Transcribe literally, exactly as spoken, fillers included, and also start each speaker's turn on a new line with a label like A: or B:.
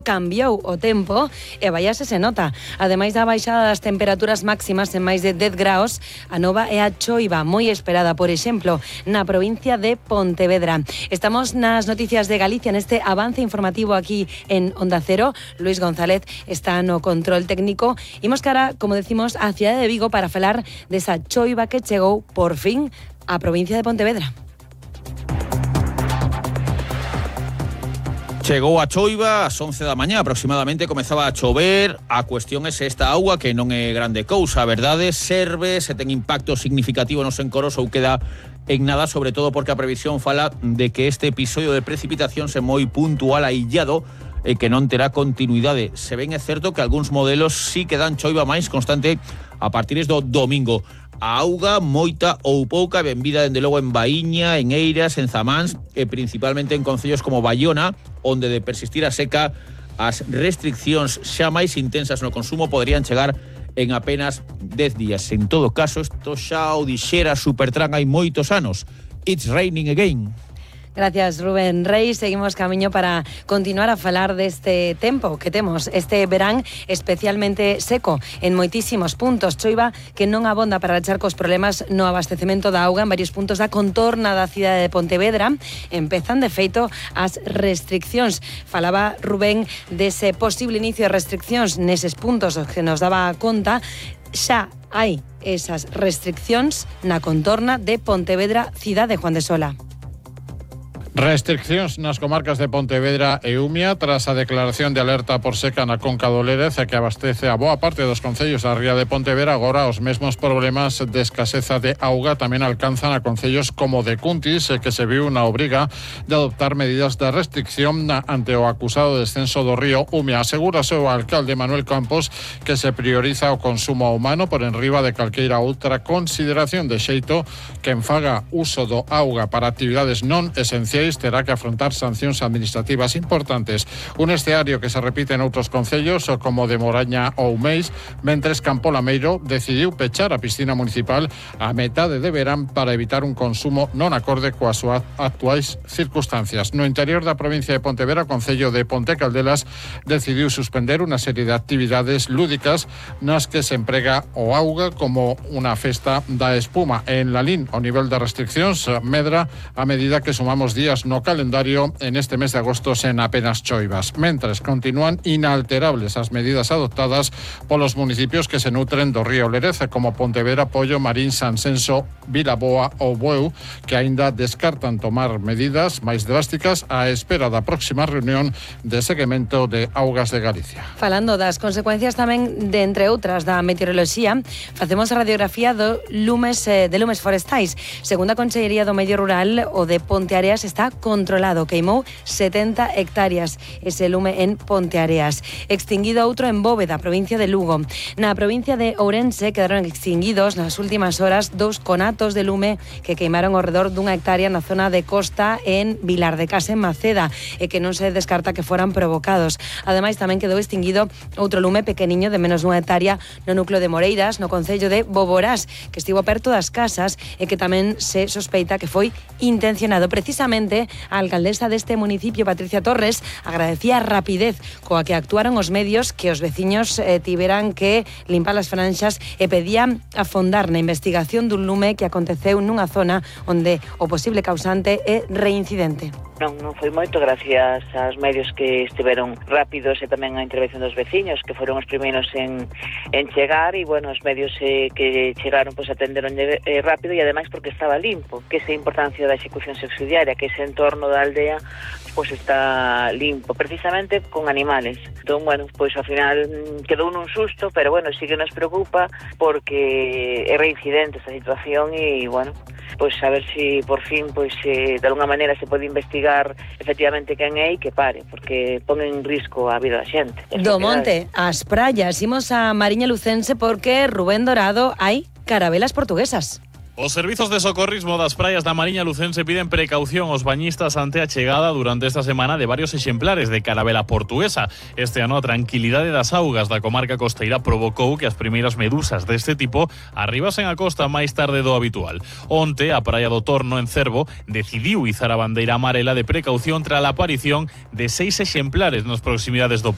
A: cambiou o tempo e vaiase se nota. Ademais da baixada das temperaturas máximas en máis de dez graus, a nova é a choiva moi esperada, por exemplo, na provincia de Pontevedra. Estamos nas noticias de Galicia neste avance informativo aquí en Onda Cero. Luis González está no control técnico. Imos cara, como decimos, á cidade de Vigo para falar desa choiva que chegou por fin á provincia de Pontevedra.
B: Chegou a choiva ás once da mañá aproximadamente, comezaba a chover. A cuestión é se esta auga, que non é grande cousa, a verdade, serve, se ten impacto significativo nos encoros ou queda en nada, sobre todo porque a previsión fala de que este episodio de precipitación se moi puntual, aillado, e que non terá continuidade. Se ben é certo que algúns modelos sí que dan choiva máis constante a partir do domingo. A auga, moita ou pouca, benvida dende logo en Baíña, en Eiras, en Zamáns e principalmente en concellos como Baiona, onde de persistir a seca as restriccións xa máis intensas no consumo poderían chegar en apenas dez días. En todo caso, isto xa o dixera Supertran hai moitos anos. It's raining again.
A: Gracias, Rubén Reis. Seguimos camiño para continuar a falar deste tempo que temos este verán especialmente seco en moitísimos puntos. Choiva que non abonda para rachar cos problemas no abastecemento da auga en varios puntos da contorna da cidade de Pontevedra. Empezan, de feito, as restriccións. Falaba Rubén dese posible inicio de restriccións neses puntos que nos daba conta. Xa hai esas restriccións na contorna de Pontevedra, cidade de Juan de Sola.
C: Restriccións nas comarcas de Pontevedra e Umia tras a declaración de alerta por seca na conca do Lérez, que abastece a boa parte dos concellos da ría de Pontevedra. Agora os mesmos problemas de escaseza de auga tamén alcanzan a concellos como de Cuntis, que se viu na obriga de adoptar medidas de restricción ante o acusado descenso do río Umia. Asegúrase o alcalde Manuel Campos que se prioriza o consumo humano por enriba de calqueira outra consideración, de xeito que en faga uso do auga para actividades non esenciais terá que afrontar sancións administrativas importantes. Un escenario que se repite en outros concellos como de Moraña ou Meis, mentres Campo Lameiro decidiu pechar a piscina municipal a metade de verán para evitar un consumo non acorde coas súas actuais circunstancias. No interior da provincia de Pontevedra, o concello de Ponte Caldelas decidiu suspender unha serie de actividades lúdicas nas que se emprega o auga como unha festa da espuma. En Lalín, o nivel de restriccións medra a medida que sumamos días no calendario en este mes de agosto sen apenas choivas, mentres continúan inalterables as medidas adoptadas polos municipios que se nutren do río Lérez, como Pontevedra, Pollo, Marín, Sansenso, Vilaboa ou Bueu, que aínda descartan tomar medidas máis drásticas á espera da próxima reunión de seguimento de augas de Galicia.
A: Falando das consecuencias tamén de, entre outras, da meteoroloxía, facemos a radiografía do lumes, eh, de lumes forestais. Segundo a Consellería do Medio Rural, o de Ponteareas está controlado. Queimou setenta hectáreas ese lume en Ponteareas. Extinguido outro en Bóveda, provincia de Lugo. Na provincia de Ourense quedaron extinguidos nas últimas horas dous conatos de lume que queimaron ao redor dunha hectárea na zona de costa en Vilar de Cas, en Maceda, e que non se descarta que foran provocados. Ademais, tamén quedou extinguido outro lume pequeniño de menos dunha hectárea no núcleo de Moreiras, no concello de Boborás, que estivo perto das casas e que tamén se sospeita que foi intencionado. Precisamente, a alcaldesa deste municipio, Patricia Torres, agradecía a rapidez coa que actuaron os medios, que os veciños eh, tiveran que limpar as franxas e pedían afondar na investigación dun lume que aconteceu nunha zona onde o posible causante é reincidente.
D: Non, non foi moito, gracias aos medios que estiveron rápidos e tamén a intervención dos veciños, que foron os primeiros en, en chegar, e, bueno, os medios eh, que chegaron, pois, atenderon eh, rápido, e ademais porque estaba limpo, que esa importancia da execución subsidiaria, que ese entorno da aldea pois está limpo, precisamente con animales. Entón, bueno, pois ao final quedou nun susto, pero, bueno, sí que nos preocupa porque é reincidente esta situación e, bueno, pois a ver se si por fin, pois eh, de alguna maneira se pode investigar efectivamente quen é e que pare, porque pon en risco a vida da xente.
A: Do monte, as praias, imos a Mariña Lucense porque, Rubén Dorado, hai carabelas portuguesas.
E: Os servizos de socorrismo das praias da Mariña Lucense piden precaución aos bañistas ante a chegada durante esta semana de varios exemplares de carabela portuguesa. Este ano a tranquilidade das augas da comarca costeira provocou que as primeiras medusas deste tipo arribasen a costa máis tarde do habitual. Onte, a praia do Torno, en Cervo, decidiu izar a bandeira amarela de precaución tras a aparición de seis exemplares nas proximidades do